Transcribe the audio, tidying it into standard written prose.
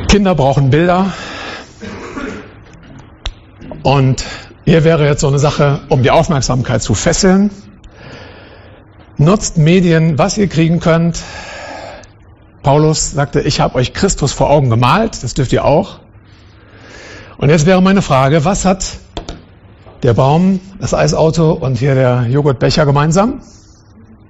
Kinder brauchen Bilder. Und hier wäre jetzt so eine Sache, um die Aufmerksamkeit zu fesseln. Nutzt Medien, was ihr kriegen könnt. Paulus sagte, ich habe euch Christus vor Augen gemalt, das dürft ihr auch. Und jetzt wäre meine Frage, was hat der Baum, das Eisauto und hier der Joghurtbecher gemeinsam?